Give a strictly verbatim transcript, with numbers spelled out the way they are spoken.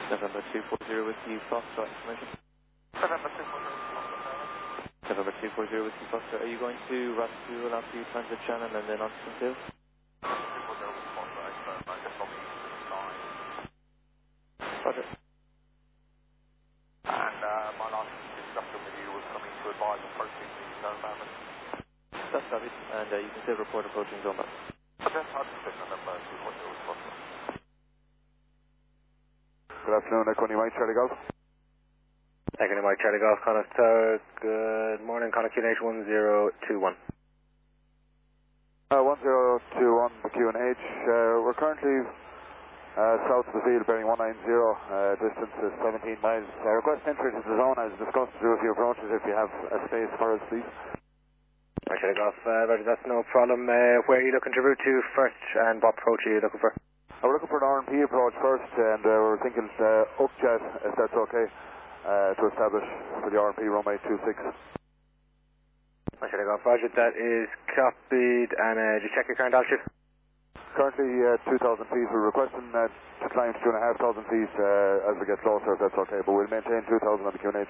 November two four zero Whiskey Foxtrot information. November two four zero Whiskey Foxtrot. November two four zero Whiskey Foxtrot. Are you going to Rossville after you transit Shannon and then on to Sinclair? two four zero Whiskey Foxtrot, expert, I just from the eastern line. Roger. And uh, my last discussion with you was coming to advise approaching the zone boundary. That's copied, and uh, you can still report approaching zone boundary. Okay, I'll just take November two four zero Whiskey Foxtrot. Good afternoon, Echo Mike Charlie Golf. Echo Mike Charlie Golf, Connacht Tower. Good morning, Connacht Q N H one zero two one. Uh, one zero two one, the Q N H. Uh, we're currently uh, south of the field, bearing one nine zero, uh, distance is seventeen miles. Uh, request entry to the zone as discussed to do a few approaches if you have a space for us, please. Mike Charlie Golf, uh, Roger, that's no problem. Uh, where are you looking to route to first, and what approach are you looking for? Uh, we're looking for an R and P approach first, and uh, we're thinking uh, upjet, if that's okay, uh, to establish for the R and P runway two six. Mike Charlie Golf, Roger, that is copied, and uh, just check your current altitude. Currently uh, two thousand feet. We're requesting uh, to climb to two thousand five hundred feet uh, as we get closer, if that's okay, but we'll maintain two thousand on the Q N H.